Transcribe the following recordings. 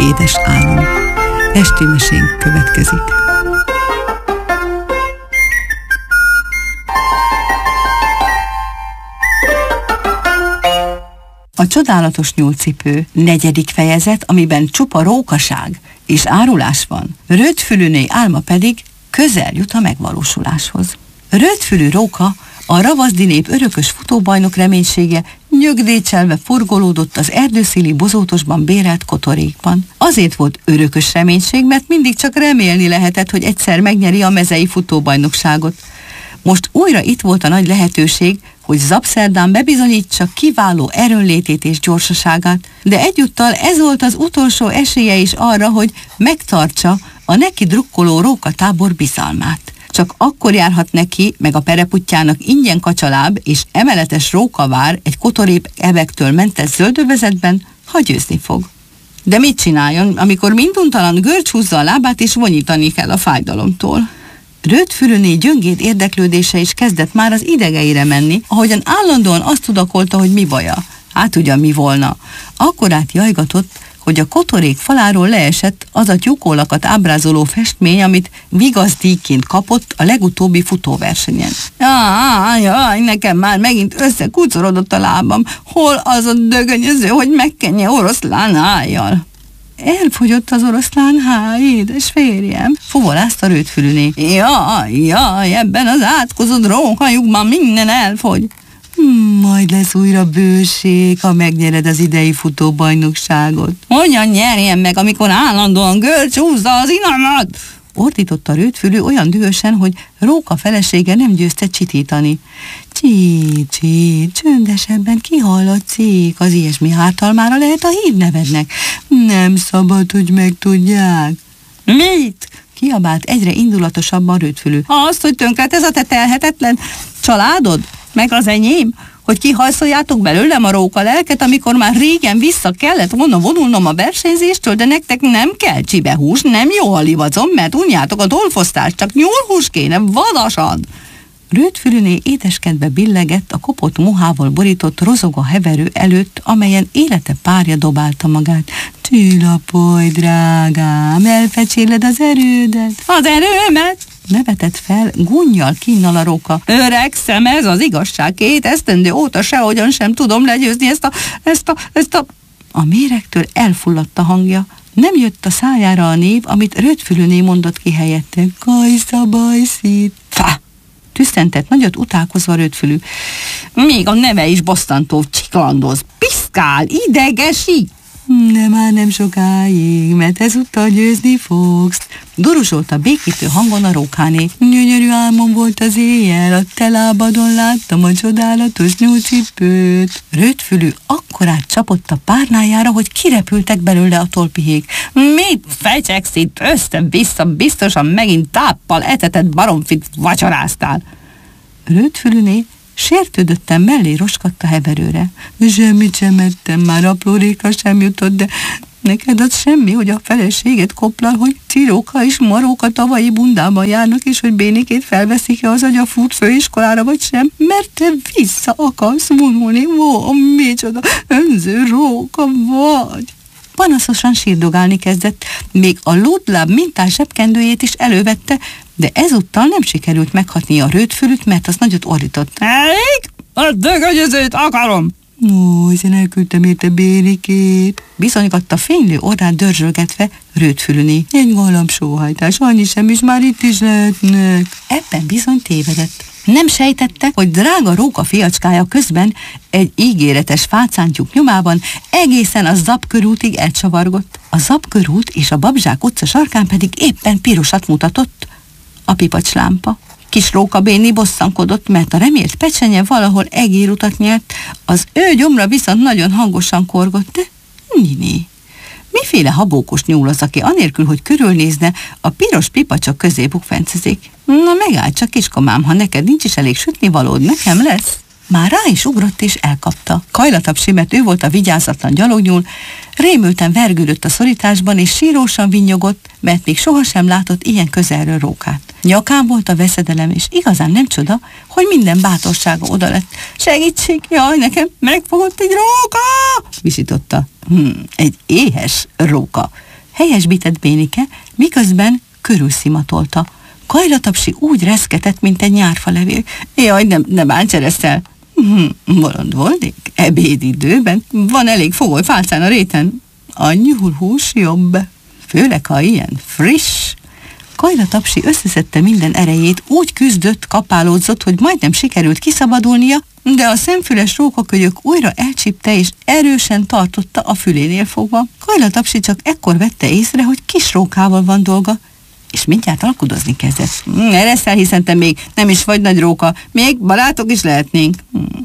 édes álom. Esti mesénk következik. A csodálatos nyúlcipő 4. fejezet, amiben csupa rókaság és árulás van. Rödfülűné álma pedig közel jut a megvalósuláshoz. Rödfülű róka, a ravaszdi nép örökös futóbajnok reménysége, nyögdécselve forgolódott az erdőszéli bozótosban bérelt kotorékban. Azért volt örökös reménység, mert mindig csak remélni lehetett, hogy egyszer megnyeri a mezei futóbajnokságot. Most újra itt volt a nagy lehetőség, hogy Zapszerdán bebizonyítsa kiváló erőnlétét és gyorsaságát, de egyúttal ez volt az utolsó esélye is arra, hogy megtartsa a neki drukkoló rókatábor bizalmát. Csak akkor járhat neki, meg a pereputjának ingyen kacsaláb és emeletes rókavár egy kotorép evektől mentes zöldövezetben, ha győzni fog. De mit csináljon, amikor minduntalan görcs húzza a lábát és vonyítani kell a fájdalomtól? Rödfülűné gyöngéd érdeklődése is kezdett már az idegeire menni, ahogyan állandóan azt tudakolta, hogy mi baja. Hát ugyan mi volna. Akkorát jajgatott, hogy a kotorék faláról leesett az a tyúkólakat ábrázoló festmény, amit vigaszdíjként kapott a legutóbbi futóversenyen. Jaj, nekem már megint összekucorodott a lábam. Hol az a dögönyöző, hogy megkenje oroszlán hájjal? Elfogyott az oroszlán háj, édes férjem, fuvolázta Rödfülűné. Jaj, ebben az átkozott rókajukban minden elfogy. Majd lesz újra bőség, ha megnyered az idei futóbajnokságot. Hogyan nyerjen meg, amikor állandóan görcs húzza az inamat? Ordította Rödfülű olyan dühösen, hogy róka felesége nem győzte csitítani. Csi, csöndesebben kihallatszik, az ilyesmi hártalmára lehet a hírnevednek. Nem szabad, hogy megtudják. Mit? Kiabált egyre indulatosabban Rödfülű. Azt, hogy tönkret ez a te telhetetlen családod, meg az enyém, hogy kihajszoljátok belőlem a róka lelket, amikor már régen vissza kellett volna vonulnom a versenyzéstől, de nektek nem kell csibehús, nem jó a livacom, mert unjátok a dolfosztást, csak nyúlhús kéne, vadasan. Rödfülűné édeskedve billegett a kopott mohával borított rozoga heverő előtt, amelyen élete párja dobálta magát. Csillapodj, drágám, elfecséled az erődet. Az erőmet? Nevetett fel, gunnyal kínnal a róka. Öregszem, ez az igazság, 2 esztendő óta sehogyan sem tudom legyőzni ezt a... A méregtől elfulladt a hangja. Nem jött a szájára a név, amit Rödfülűné mondott ki helyette. Kajszabajszít. Fá! Tüsszentett nagyot utálkozva Rödfülű. Még a neve is bosszantó, csiklandoz, piszkál, idegesít. De már nem sokáig, mert ezúttal győzni fogsz. Duruzsolta békítő hangon a rókáné. Gyönyörű álmom volt az éjjel, a te lábadon láttam a csodálatos nyúlcipőt. Rödfülű akkorát csapott a párnájára, hogy kirepültek belőle a tolpihék. Mit fecsegsz itt össze-vissza, biztosan megint táppal etetett baromfit vacsoráztál. Rödfülűné sértődötten mellé roskadt a heverőre. Semmit sem ettem, már apróréka sem jutott, de neked az semmi, hogy a feleséget koplal, hogy ciróka és maróka tavalyi bundában járnak, és hogy bénikét felveszik-e az agyafút főiskolára, vagy sem, mert te vissza akarsz vonulni. Micsoda önző róka vagy. Panaszosan sírdogálni kezdett, még a lódláb mintás zsebkendőjét is elővette, de ezúttal nem sikerült meghatni a Rödfülűt, mert az nagyot ordított. Elég? A dögönyözőt akarom! Ó, hiszen elküldtem érte bénikét. Bizonygatta fénylő orrát dörzsölgetve Rödfülűné. Egy galambsóhajtás, annyi sem is már itt is lehetnek. Ebben bizony tévedett. Nem sejtette, hogy drága róka fiacskája közben egy ígéretes fácántyúk nyomában egészen a Zapkörútig elcsavargott. A Zapkörút és a Babzsák utca sarkán pedig éppen pirosat mutatott a pipacslámpa. Kis rókabéni bosszankodott, mert a remélt pecsenye valahol egérutat nyert, az ő gyomra viszont nagyon hangosan korgott, de Nini. Miféle habókos nyúl az, aki anélkül, hogy körülnézne, a piros pipacsok közé bukfencezik? Na megállj csak, kiskomám, ha neked nincs is elég sütnivalód, nekem lesz. Már rá is ugrott és elkapta. Kajlatabb Simet, ő volt a vigyázatlan gyalognyúl, rémülten vergődött a szorításban, és sírósan vinnyogott, mert még sohasem látott ilyen közelről rókát. Nyakán volt a veszedelem, és igazán nem csoda, hogy minden bátorsága oda lett. Segítség, jaj, nekem megfogott egy róka! Visította. Egy éhes róka. helyesbített Bénike, miközben körülszimatolta. Kajla Tapsi úgy reszketett, mint egy nyárfalevél. Jaj, ne bánts Eresztel! Bolond volnék? Ebédidőben van elég fogoly fálcán a réten. A nyúlhús jobb. Főleg, ha ilyen friss. Kajla Tapsi összeszedte minden erejét, úgy küzdött, kapálódzott, hogy majdnem sikerült kiszabadulnia, de a szemfüles rókakölyök újra elcsípte és erősen tartotta a fülénél fogva. Kajla Tapsi csak ekkor vette észre, hogy kis rókával van dolga, és mindjárt alkudozni kezdett. Eresztel, hiszen te még nem is vagy nagy róka, még barátok is lehetnénk.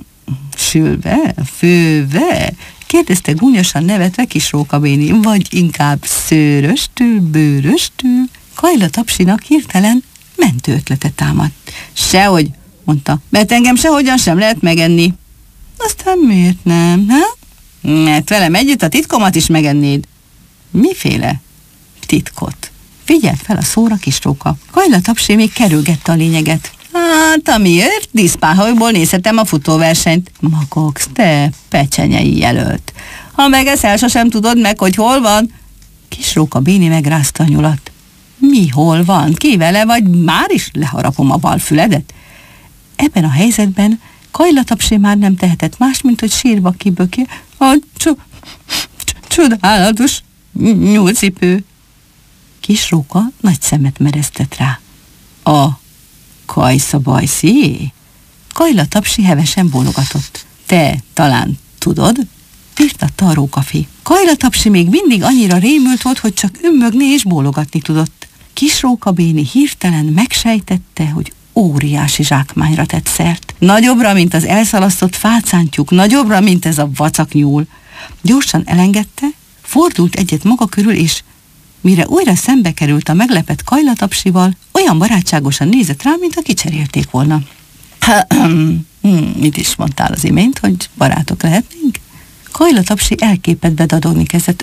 Sülve? Főve? Kérdezte gúnyosan nevetve kis Rókabéni, vagy inkább szőröstül, bőröstül? Kajla Tapsinak hirtelen mentő ötlete támadt. Sehogy, mondta, mert engem sehogyan sem lehet megenni. Aztán miért nem, ha? Mert velem együtt a titkomat is megennéd. Miféle titkot? Figyelt fel a szóra kis Róka. Kajla Tapsi még kerülgette a lényeget. Hát, amiért díszpáholyból nézhetem a futóversenyt. Magogsz, te pecsenyei jelölt. Ha megeszel, sosem tudod meg, hogy hol van. Kis Rókabéni megrázta a nyulat. Mi hol van? Ki vele vagy? Már is leharapom a bal füledet. Ebben a helyzetben Kajla Tapsi már nem tehetett más, mint hogy sírva kibökje a csodálatos nyúlcipő. Kis Róka nagy szemet meresztett rá. A Kajsza-bajszié? Kajla Tapsi hevesen bólogatott. Te talán tudod? Firtatta a rókafi. Kajla Tapsi még mindig annyira rémült volt, hogy csak ümmögni és bólogatni tudott. Kis Rókabéni hirtelen megsejtette, hogy óriási zsákmányra tett szert. Nagyobbra, mint az elszalasztott fácántyúk, nagyobbra, mint ez a vacak nyúl. Gyorsan elengedte, fordult egyet maga körül, és mire újra szembe került a meglepett Kajla Tapsival, olyan barátságosan nézett rá, mint ha kicserélték volna. Mit is mondtál az imént, hogy barátok lehetnénk? Kajla Tapsi elképett bedadogni kezdett.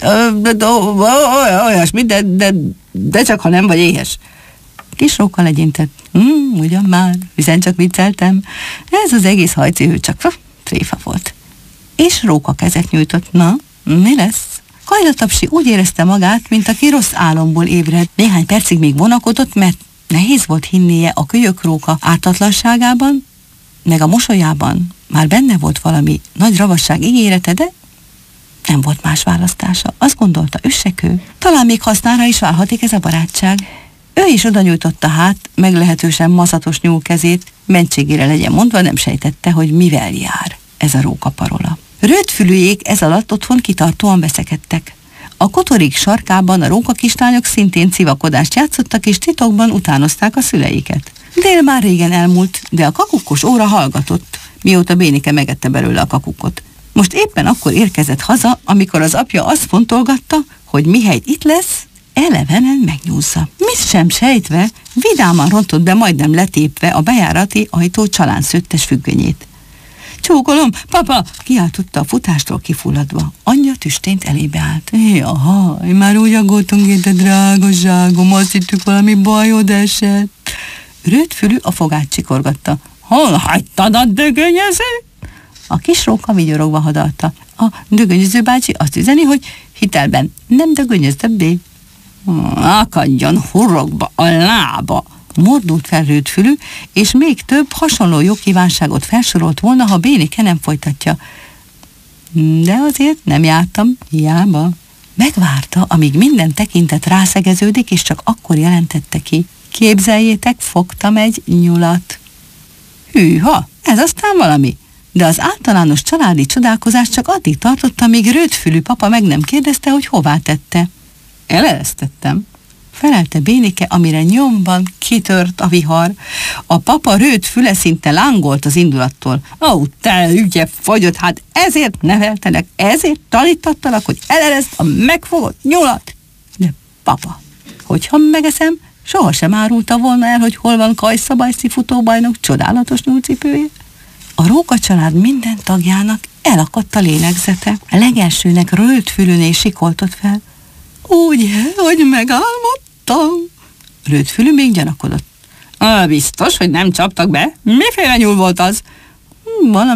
Olyasmi, de csak ha nem vagy éhes. Kis Róka legyintett. Ugyan már, hiszen csak vicceltem. Ez az egész hajcihő csak tréfa volt. És Róka kezet nyújtott. Na, mi lesz? Kajla Tapsi úgy érezte magát, mint aki rossz álomból ébred. Néhány percig még vonakodott, mert nehéz volt hinnie a kölyök róka ártatlanságában, meg a mosolyában. Már benne volt valami nagy ravasság ígérete, de nem volt más választása. Azt gondolta, üssekő. Talán még hasznára is válhatik ez a barátság. Ő is oda nyújtotta hát meglehetősen maszatos nyúl kezét, mentségére legyen mondva, nem sejtette, hogy mivel jár ez a rókaparola. Rödfülűjék ez alatt otthon kitartóan veszekedtek. A kotorik sarkában a rókakislányok szintén civakodást játszottak, és titokban utánozták a szüleiket. Dél már régen elmúlt, de a kakukkos óra hallgatott, mióta Bénike megette belőle a kakukot. Most éppen akkor érkezett haza, amikor az apja azt fontolgatta, hogy mihelyt itt lesz, elevenen megnyúzza. Mit sem sejtve, vidáman rontott be, majdnem letépve a bejárati ajtó csalánszőttes függönyét. Csókolom, papa! Kiáltotta a futástól kifulladva. Anyja tüstént elébe állt. Jaj, már úgy aggódtunk itt, a drágaságom, azt hittük valami bajod esett. Rödfülű a fogát csikorgatta. Hol hagytad a dögönyözőt? A kis Róka vigyorogva hadalta. A dögönyöző bácsi azt üzeni, hogy hitelben nem dögönyöz többé. Akadjon hurrogba a lába! Mordult fel Rödfülű, és még több hasonló jogkívánságot felsorolt volna, ha Bénike nem folytatja. De azért nem jártam, hiába. Megvárta, amíg minden tekintet rászegeződik, és csak akkor jelentette ki. Képzeljétek, fogtam egy nyulat. Hűha, ez aztán valami. De az általános családi csodálkozás csak addig tartotta, míg Rödfülű papa meg nem kérdezte, hogy hová tette. Eleresztettem, felelte Bénike, amire nyomban kitört a vihar. A papa Rödfüle szinte lángolt az indulattól. Te ügye fagyott, hát ezért neveltelek, ezért tanítattalak, hogy elereszd a megfogott nyulat. De papa, hogyha megeszem, sohasem árulta volna el, hogy hol van Kajsza-bajszi futóbajnok csodálatos nyúlcipője. A Róka család minden tagjának elakadt a lélegzete. A legelsőnek Rödfülűné sikoltott fel. Úgy, hogy megálmodtam. Rödfülű még gyanakodott. Biztos, hogy nem csaptak be? Miféle nyúl volt az? Valami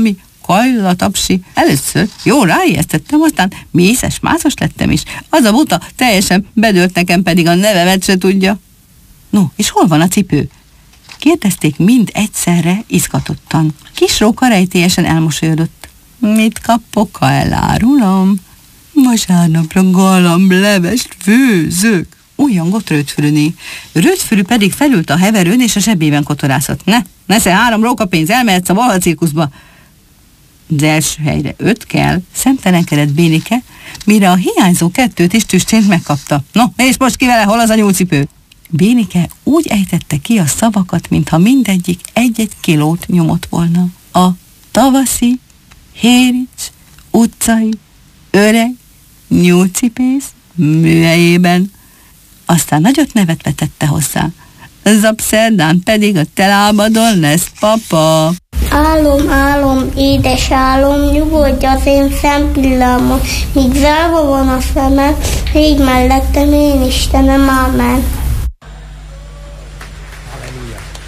Kajla Tapsi. Először jól ráijesztettem, aztán mészes-mászos lettem is. Az a buta teljesen bedőlt, nekem pedig a nevemet se tudja. No, és hol van a cipő? Kérdezték mind egyszerre, izgatottan. Kis Róka rejtélyesen elmosolyodott. Mit kapok, ha elárulom? Vasárnapra galambulevest főzök. Újjongott Rödfülűné. Rödfülű pedig felült a heverőn, és a zsebében kotorászott. Nesze 3 rókapénz, elmehetsz a Balha cirkuszba. Az első helyre 5 kell, szemtelenkedett Bénike, mire a hiányzó 2 is tüstént megkapta. No, és most ki vele, hol az a nyúlcipő? Bénike úgy ejtette ki a szavakat, mintha mindegyik 1-1 kilót nyomott volna. A tavaszi, Hérics utcai, öreg, nyúlcipész műhelyében. Aztán nagyot nevet vetette hozzá. Zapszerdán pedig a te lábadon lesz, papa. Álom, édes álom, nyugodj az én szempillámon, míg zárva van a szemem, rég mellettem én Istenem, ámen.